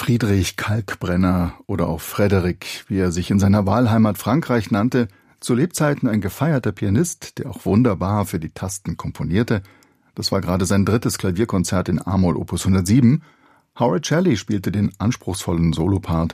Friedrich Kalkbrenner oder auch Frédéric, wie er sich in seiner Wahlheimat Frankreich nannte, zu Lebzeiten ein gefeierter Pianist, der auch wunderbar für die Tasten komponierte. Das war gerade sein 3. Klavierkonzert in A-Moll Opus 107. Howard Shelley spielte den anspruchsvollen Solopart